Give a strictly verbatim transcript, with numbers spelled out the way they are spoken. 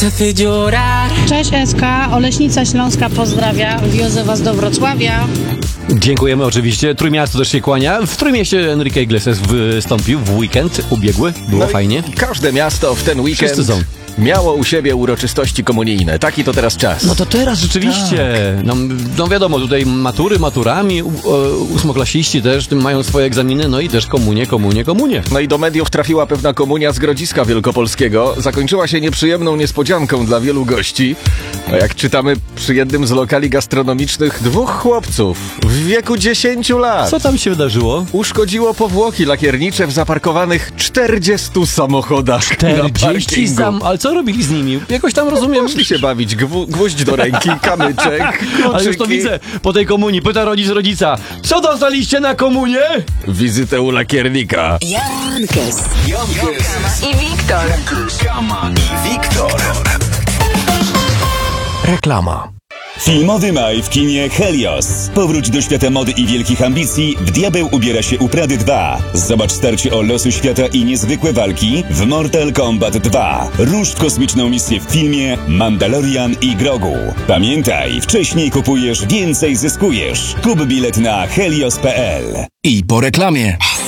Cześć S K, Oleśnica Śląska pozdrawia, wiozę was do Wrocławia. Dziękujemy oczywiście. Trójmiasto też się kłania. W Trójmieście Enrique Iglesias wystąpił w weekend ubiegły. Było no fajnie. Każde miasto w ten weekend Wszyscy są. miało u siebie uroczystości komunijne. Taki to teraz czas. No to teraz rzeczywiście. Tak. No, no wiadomo, tutaj matury maturami, u, u, ósmoklasiści też tym mają swoje egzaminy, no i też komunie, komunie, komunie. No i do mediów trafiła pewna komunia z Grodziska Wielkopolskiego. Zakończyła się nieprzyjemną niespodzianką dla wielu gości. A jak czytamy przy jednym z lokali gastronomicznych, dwóch chłopców w wieku dziesięciu lat. Co tam się wydarzyło? Uszkodziło powłoki lakiernicze w zaparkowanych czterdziestu samochodach. czterdzieści sam... Ale co robili z nimi? Jakoś tam rozumiem... Poszli się bawić. Gwu, gwóźdź do ręki, kamyczek, kluczyki. Ale już to widzę po tej komunii. Pyta rodzic rodzica. Co dostaliście na komunię? Wizytę u lakiernika. Jankes. Jankes. I Wiktor. Kama i Wiktor. Reklama. Filmowy maj w kinie Helios. Powróć do świata mody i wielkich ambicji. W Diabeł ubiera się u Prady dwa. Zobacz starcie o losy świata i niezwykłe walki w Mortal Kombat dwa. Rusz w kosmiczną misję w filmie Mandalorian i Grogu. Pamiętaj, wcześniej kupujesz, więcej zyskujesz. Kup bilet na helios kropka p l. I po reklamie.